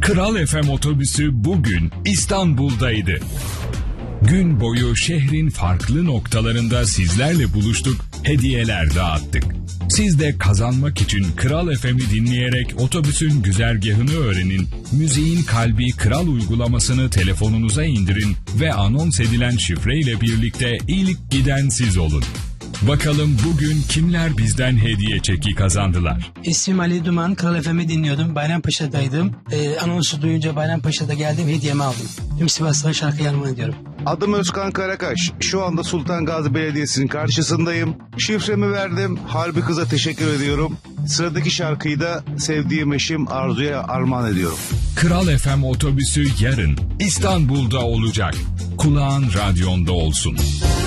Kral FM otobüsü bugün İstanbul'daydı. Gün boyu şehrin farklı noktalarında sizlerle buluştuk, hediyeler dağıttık. Siz de kazanmak için Kral FM'i dinleyerek otobüsün güzergahını öğrenin, müziğin kalbi Kral uygulamasını telefonunuza indirin ve anons edilen şifreyle birlikte ilk giden siz olun. Bakalım bugün kimler bizden hediye çeki kazandılar? İsmim Ali Duman, Kral FM'i dinliyordum. Bayrampaşa'daydım. Anonsu duyunca Bayrampaşa'da geldim, hediyemi aldım. Tüm Sivaslı'ya şarkıyı armağan ediyorum. Adım Özkan Karakaş. Şu anda Sultan Gazi Belediyesi'nin karşısındayım. Şifremi verdim. Harbi kıza teşekkür ediyorum. Sıradaki şarkıyı da sevdiğim eşim Arzu'ya armağan ediyorum. Kral FM otobüsü yarın İstanbul'da olacak. Kulağın radyonda olsun.